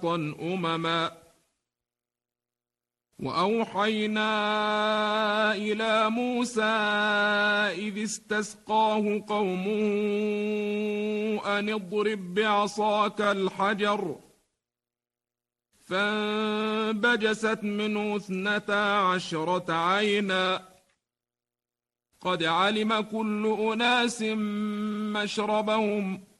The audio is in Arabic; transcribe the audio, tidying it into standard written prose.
أمما وأوحينا إلى موسى إذ استسقاه قومه أن اضرب بعصاك الحجر فانبجست منه 12 عينا قد علم كل أناس مشربهم